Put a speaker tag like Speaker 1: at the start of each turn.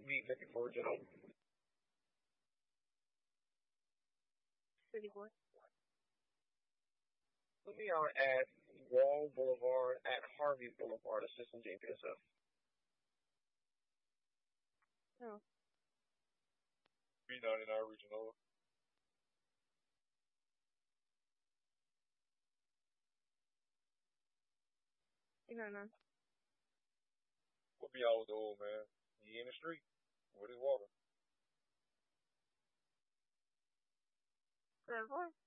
Speaker 1: meet looking forward to that.
Speaker 2: Pretty boy.
Speaker 1: Put me on at Wall Boulevard at Harvey Boulevard, Assistant JPSF.
Speaker 2: Oh,
Speaker 1: 399 Regional.
Speaker 2: you don't know.
Speaker 1: What be out with the old man? He in the street with his water.
Speaker 2: Good boy.